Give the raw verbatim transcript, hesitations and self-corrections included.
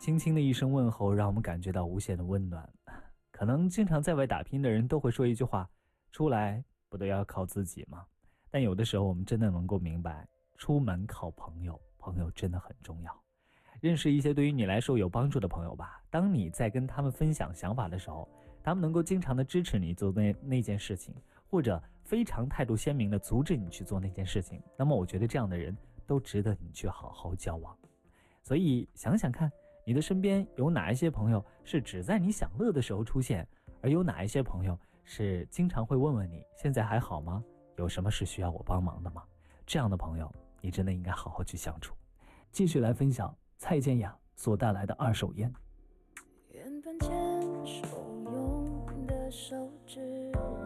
轻轻的一声问候，让我们感觉到无限的温暖。可能经常在外打拼的人都会说一句话，出来不都要靠自己吗？但有的时候我们真的能够明白，出门靠朋友，朋友真的很重要。认识一些对于你来说有帮助的朋友吧，当你在跟他们分享想法的时候，他们能够经常的支持你做那那件事情，或者非常态度鲜明的阻止你去做那件事情，那么我觉得这样的人都值得你去好好交往。所以想想看，你的身边有哪一些朋友是只在你享乐的时候出现，而有哪一些朋友是经常会问问你现在还好吗？有什么是需要我帮忙的吗？这样的朋友你真的应该好好去相处。继续来分享蔡健雅所带来的二手烟。 原本牵手用的手指